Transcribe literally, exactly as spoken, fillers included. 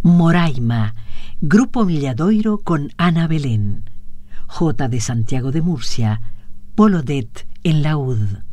Moraima, Grupo Milladoiro con Ana Belén. J de Santiago de Murcia, Polodet en Laúd.